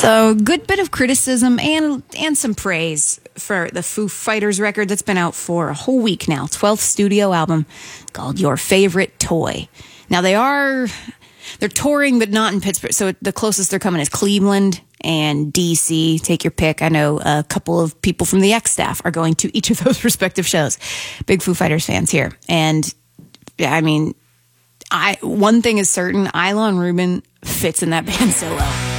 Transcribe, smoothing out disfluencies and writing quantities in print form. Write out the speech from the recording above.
So, good bit of criticism and some praise for the Foo Fighters record that's been out for a whole week now. 12th studio album called Your Favorite Toy. Now, they're touring, but not in Pittsburgh. So the closest they're coming is Cleveland and DC. Take your pick. I know a couple of people from the X staff are going to each of those respective shows. Big Foo Fighters fans here. And I mean, one thing is certain, Ilan Rubin fits in that band so well.